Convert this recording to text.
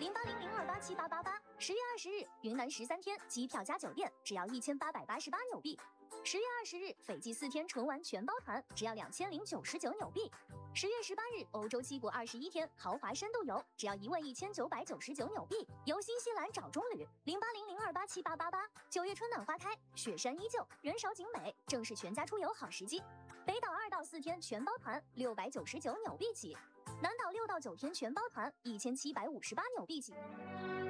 0800287888。10月20日，云南13天机票加酒店只要1888纽币。10月20日，斐济4天纯玩全包团只要2099纽币。10月18日，欧洲7国21天豪华深度游只要11999纽币。游新西兰找中旅0800287888。9月春暖花开，雪山依旧，人少景美，正是全家出游好时机。北岛2到4天全包团699纽币起，南岛6到9天全包团1758纽币起。